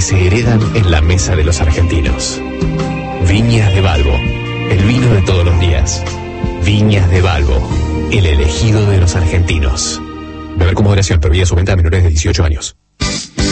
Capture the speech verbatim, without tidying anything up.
se heredan en la mesa de los argentinos. Viñas de Balbo, el vino de todos los días. Viñas de Balbo, el elegido de los argentinos. Beber con moderación, prohibida su venta a menores de dieciocho años.